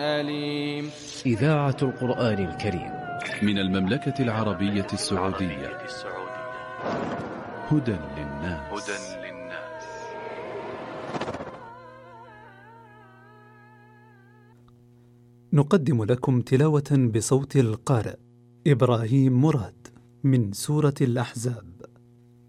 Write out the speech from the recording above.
أليم. إذاعة القرآن الكريم من المملكة العربية السعودية. هدى للناس. نقدم لكم تلاوة بصوت القارئ إبراهيم مراد من سورة الأحزاب.